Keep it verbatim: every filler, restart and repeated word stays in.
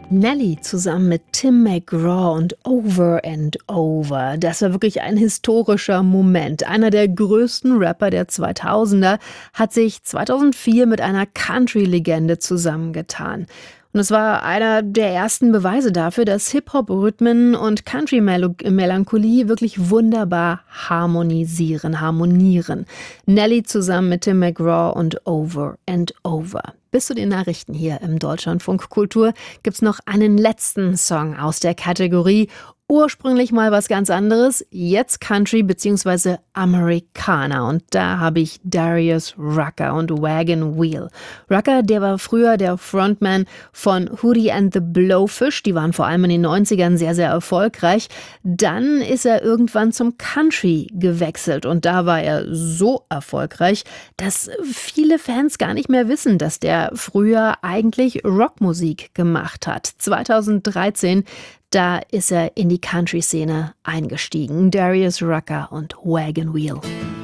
Nelly zusammen mit Tim McGraw und Over and Over. Das war wirklich ein historischer Moment. Einer der größten Rapper der zweitausender hat sich zweitausendvier mit einer Country-Legende zusammengetan. Und es war einer der ersten Beweise dafür, dass Hip-Hop-Rhythmen und Country-Melancholie wirklich wunderbar harmonisieren, harmonieren. Nelly zusammen mit Tim McGraw und Over and Over. Bis zu den Nachrichten hier im Deutschlandfunk Kultur gibt's noch einen letzten Song aus der Kategorie. Ursprünglich mal was ganz anderes, jetzt Country bzw. Amerikaner. Und da habe ich Darius Rucker und Wagon Wheel. Rucker, der war früher der Frontman von Hootie and the Blowfish. Die waren vor allem in den neunzigern sehr, sehr erfolgreich. Dann ist er irgendwann zum Country gewechselt. Und da war er so erfolgreich, dass viele Fans gar nicht mehr wissen, dass der früher eigentlich Rockmusik gemacht hat. zweitausenddreizehn Da ist er in die Country-Szene eingestiegen. Darius Rucker und Wagon Wheel.